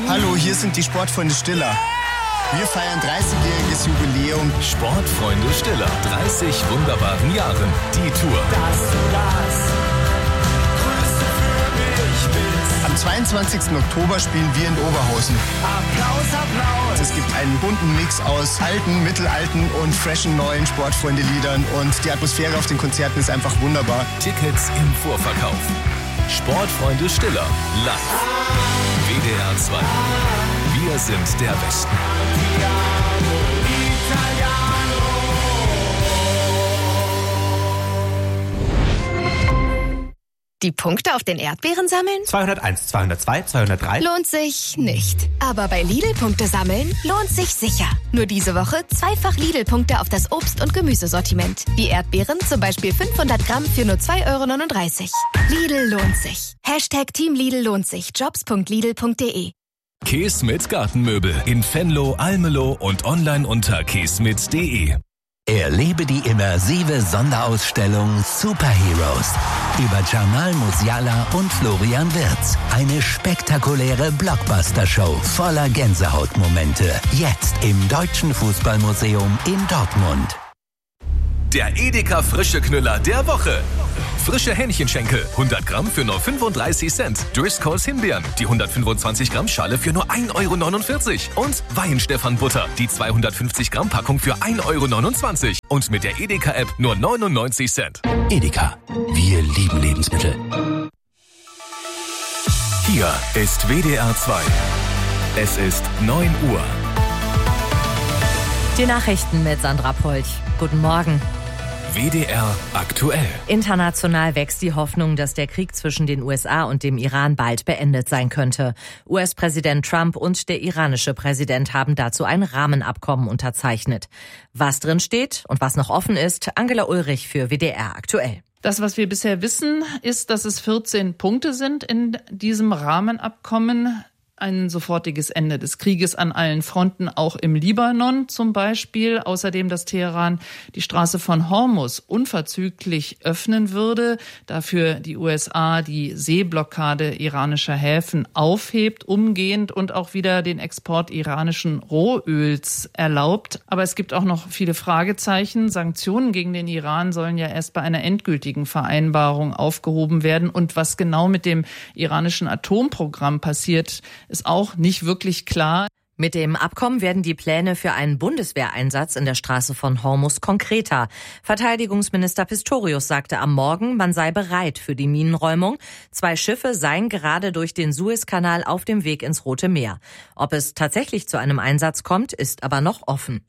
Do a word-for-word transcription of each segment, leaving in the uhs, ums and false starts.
Hallo, hier sind die Sportfreunde Stiller. Wir feiern dreißigjähriges Jubiläum. Sportfreunde Stiller, dreißig wunderbaren Jahren. Die Tour. Dass du das Größte für mich bist. Am zweiundzwanzigsten Oktober spielen wir in Oberhausen. Applaus, Applaus. Es gibt einen bunten Mix aus alten, mittelalten und freshen neuen Sportfreunde-Liedern. Und die Atmosphäre auf den Konzerten ist einfach wunderbar. Tickets im Vorverkauf. Sportfreunde Stiller, live. W D R zwei. Wir sind der Westen. Die Punkte auf den Erdbeeren sammeln? zweihunderteins, zweihundertzwei, zweihundertdrei. Lohnt sich nicht. Aber bei Lidl-Punkte sammeln lohnt sich sicher. Nur diese Woche zweifach Lidl-Punkte auf das Obst- und Gemüsesortiment. Wie Erdbeeren, zum Beispiel fünfhundert Gramm für nur zwei Euro neununddreißig. Lidl lohnt sich. Hashtag Team Lidl lohnt sich. Jobs punkt lidl punkt de. Keesmit Gartenmöbel in Venlo, Almelo und online unter keesmit punkt de. Erlebe die immersive Sonderausstellung Superheroes über Jamal Musiala und Florian Wirtz. Eine spektakuläre Blockbuster-Show voller Gänsehautmomente. Jetzt im Deutschen Fußballmuseum in Dortmund. Der Edeka Frische Knüller der Woche. Frische Hähnchenschenkel, hundert Gramm für nur fünfunddreißig Cent. Driscolls Himbeeren, die hundertfünfundzwanzig Gramm Schale für nur ein Euro neunundvierzig. Und Weihenstephan Butter, die zweihundertfünfzig Gramm Packung für ein Euro neunundzwanzig. Und mit der Edeka-App nur neunundneunzig Cent. Edeka, wir lieben Lebensmittel. Hier ist W D R zwei. Es ist neun Uhr. Die Nachrichten mit Sandra Polch. Guten Morgen. W D R aktuell. International wächst die Hoffnung, dass der Krieg zwischen den U S A und dem Iran bald beendet sein könnte. U S-Präsident Trump und der iranische Präsident haben dazu ein Rahmenabkommen unterzeichnet. Was drin steht und was noch offen ist, Angela Ulrich für W D R aktuell. Das, was wir bisher wissen, ist, dass es vierzehn Punkte sind in diesem Rahmenabkommen. Ein sofortiges Ende des Krieges an allen Fronten, auch im Libanon zum Beispiel. Außerdem, dass Teheran die Straße von Hormuz unverzüglich öffnen würde. Dafür die U S A die Seeblockade iranischer Häfen aufhebt, umgehend und auch wieder den Export iranischen Rohöls erlaubt. Aber es gibt auch noch viele Fragezeichen. Sanktionen gegen den Iran sollen ja erst bei einer endgültigen Vereinbarung aufgehoben werden. Und was genau mit dem iranischen Atomprogramm passiert, ist auch nicht wirklich klar. Mit dem Abkommen werden die Pläne für einen Bundeswehreinsatz in der Straße von Hormuz konkreter. Verteidigungsminister Pistorius sagte am Morgen, man sei bereit für die Minenräumung. Zwei Schiffe seien gerade durch den Suezkanal auf dem Weg ins Rote Meer. Ob es tatsächlich zu einem Einsatz kommt, ist aber noch offen.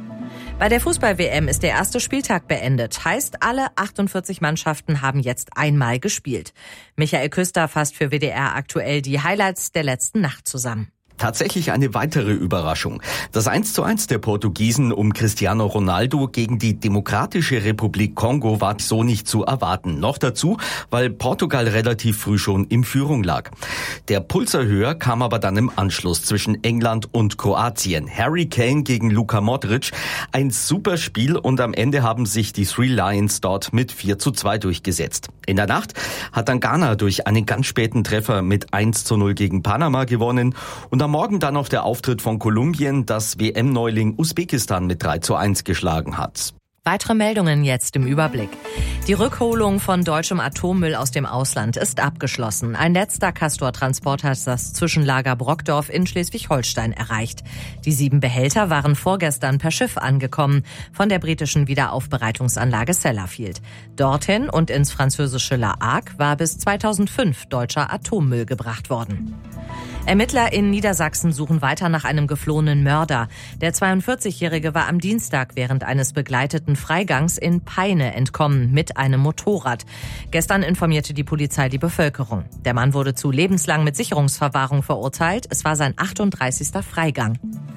Bei der Fußball-W M ist der erste Spieltag beendet. Heißt, alle achtundvierzig Mannschaften haben jetzt einmal gespielt. Michael Küster fasst für W D R aktuell die Highlights der letzten Nacht zusammen. Tatsächlich eine weitere Überraschung. Das eins zu eins der Portugiesen um Cristiano Ronaldo gegen die Demokratische Republik Kongo war so nicht zu erwarten. Noch dazu, weil Portugal relativ früh schon in Führung lag. Der Pulserhöher kam aber dann im Anschluss zwischen England und Kroatien. Harry Kane gegen Luka Modric. Ein super Spiel und am Ende haben sich die Three Lions dort mit vier zu zwei durchgesetzt. In der Nacht hat dann Ghana durch einen ganz späten Treffer mit eins zu null gegen Panama gewonnen und am Morgen dann noch der Auftritt von Kolumbien, das W M-Neuling Usbekistan mit drei zu eins geschlagen hat. Weitere Meldungen jetzt im Überblick. Die Rückholung von deutschem Atommüll aus dem Ausland ist abgeschlossen. Ein letzter Castor-Transport hat das Zwischenlager Brockdorf in Schleswig-Holstein erreicht. Die sieben Behälter waren vorgestern per Schiff angekommen von der britischen Wiederaufbereitungsanlage Sellafield. Dorthin und ins französische La Hague war bis zweitausendfünf deutscher Atommüll gebracht worden. Ermittler in Niedersachsen suchen weiter nach einem geflohenen Mörder. Der zweiundvierzigjährige war am Dienstag während eines begleiteten Freigangs in Peine entkommen mit einem Motorrad. Gestern informierte die Polizei die Bevölkerung. Der Mann wurde zu lebenslang mit Sicherungsverwahrung verurteilt. Es war sein achtunddreißigster Freigang.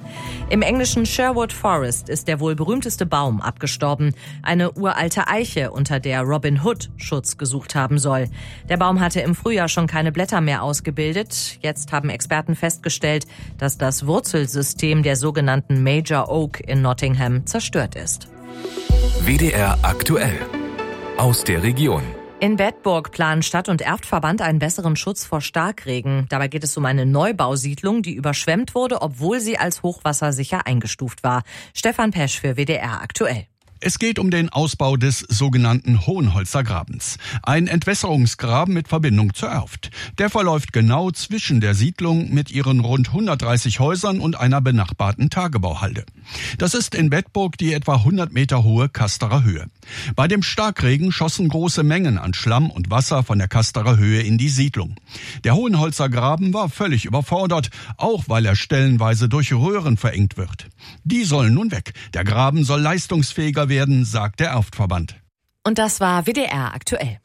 Im englischen Sherwood Forest ist der wohl berühmteste Baum abgestorben. Eine uralte Eiche, unter der Robin Hood Schutz gesucht haben soll. Der Baum hatte im Frühjahr schon keine Blätter mehr ausgebildet. Jetzt haben Experten festgestellt, dass das Wurzelsystem der sogenannten Major Oak in Nottingham zerstört ist. W D R aktuell. Aus der Region. In Bedburg planen Stadt- und Erftverband einen besseren Schutz vor Starkregen. Dabei geht es um eine Neubausiedlung, die überschwemmt wurde, obwohl sie als hochwassersicher eingestuft war. Stefan Pesch für W D R aktuell. Es geht um den Ausbau des sogenannten Hohenholzer Grabens. Ein Entwässerungsgraben mit Verbindung zur Erft. Der verläuft genau zwischen der Siedlung mit ihren rund hundertdreißig Häusern und einer benachbarten Tagebauhalde. Das ist in Bedburg die etwa hundert Meter hohe Kasterer Höhe. Bei dem Starkregen schossen große Mengen an Schlamm und Wasser von der Kasterer Höhe in die Siedlung. Der Hohenholzer Graben war völlig überfordert, auch weil er stellenweise durch Röhren verengt wird. Die sollen nun weg. Der Graben soll leistungsfähiger werden, sagt der Erftverband. Und das war W D R aktuell.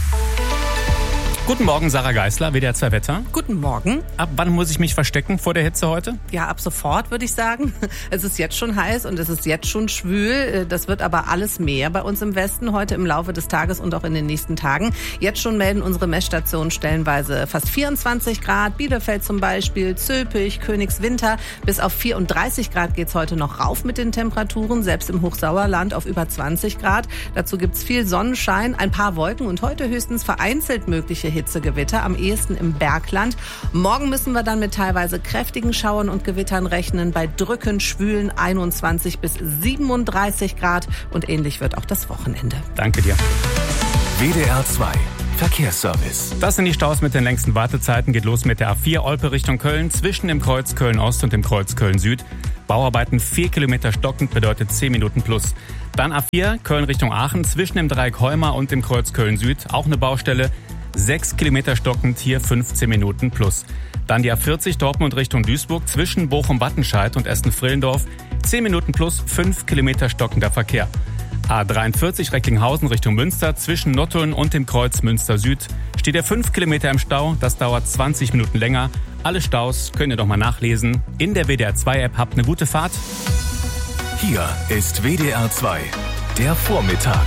Guten Morgen, Sarah Geisler, W D R zwei Wetter. Guten Morgen. Ab wann muss ich mich verstecken vor der Hitze heute? Ja, ab sofort würde ich sagen. Es ist jetzt schon heiß und es ist jetzt schon schwül. Das wird aber alles mehr bei uns im Westen heute im Laufe des Tages und auch in den nächsten Tagen. Jetzt schon melden unsere Messstationen stellenweise fast vierundzwanzig Grad. Bielefeld zum Beispiel, Zülpich, Königswinter. Bis auf vierunddreißig Grad geht's heute noch rauf mit den Temperaturen. Selbst im Hochsauerland auf über zwanzig Grad. Dazu gibt's viel Sonnenschein, ein paar Wolken und heute höchstens vereinzelt mögliche Hitzegewitter, am ehesten im Bergland. Morgen müssen wir dann mit teilweise kräftigen Schauern und Gewittern rechnen, bei drückend schwülen einundzwanzig bis siebenunddreißig Grad und ähnlich wird auch das Wochenende. Danke dir. W D R zwei Verkehrsservice. Das sind die Staus mit den längsten Wartezeiten. Geht los mit der A vier Olpe Richtung Köln, zwischen dem Kreuz Köln-Ost und dem Kreuz Köln-Süd. Bauarbeiten vier Kilometer stockend, bedeutet zehn Minuten plus. Dann A vier Köln Richtung Aachen, zwischen dem Dreieck Heuma und dem Kreuz Köln-Süd. Auch eine Baustelle. sechs Kilometer stockend, hier fünfzehn Minuten plus. Dann die A vierzig Dortmund Richtung Duisburg zwischen Bochum-Wattenscheid und Essen-Frillendorf. zehn Minuten plus, fünf Kilometer stockender Verkehr. A dreiundvierzig Recklinghausen Richtung Münster zwischen Nottuln und dem Kreuz Münster Süd. Steht er fünf Kilometer im Stau, das dauert zwanzig Minuten länger. Alle Staus könnt ihr doch mal nachlesen. In der W D R zwei App. Habt eine gute Fahrt. Hier ist W D R zwei, der Vormittag.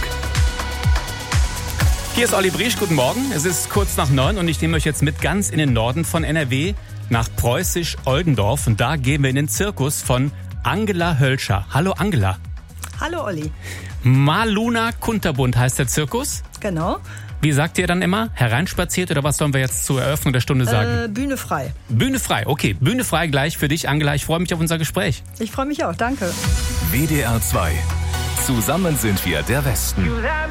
Hier ist Olli Briesch, guten Morgen. Es ist kurz nach neun und ich nehme euch jetzt mit ganz in den Norden von N R W nach Preußisch-Oldendorf. Und da gehen wir in den Zirkus von Angela Hölscher. Hallo Angela. Hallo Olli. Maluna Kunterbund heißt der Zirkus. Genau. Wie sagt ihr dann immer? Hereinspaziert oder was sollen wir jetzt zur Eröffnung der Stunde sagen? Äh, Bühne frei. Bühne frei, okay. Bühne frei gleich für dich, Angela. Ich freue mich auf unser Gespräch. Ich freue mich auch, danke. W D R zwei. Zusammen sind wir der Westen.